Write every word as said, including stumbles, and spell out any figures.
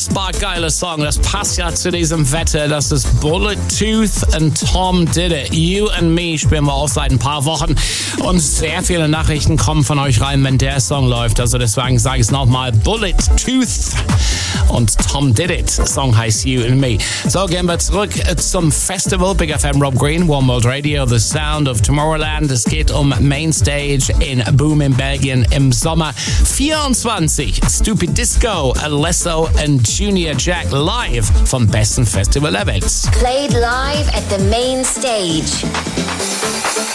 unfassbar geiler Song. Das passt ja zu diesem Wetter. Das ist Bullet Tooth und Tom Did It. You and Me spielen wir auch seit ein paar Wochen. Und sehr viele Nachrichten kommen von euch rein, wenn der Song läuft. Also deswegen sage ich es nochmal. Bullet Tooth und Tom Did It. Song heißt You and Me. So, gehen wir zurück zum Festival. Big F M, Rob Green, One World Radio, The Sound of Tomorrowland. Es geht um Mainstage in Boom in Belgien im Sommer. vierundzwanzig Stupid Disco, Alesso und Junior Jack live vom besten Festival der Welt. Played live at the main stage.